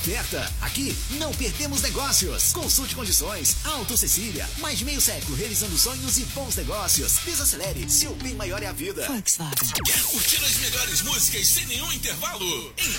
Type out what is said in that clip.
Oferta, aqui não perdemos negócios. Consulte condições. Auto Cecília, mais de meio século realizando sonhos e bons negócios. Desacelere, seu bem maior é a vida. Volkswagen. Quer curtir as melhores músicas sem nenhum intervalo?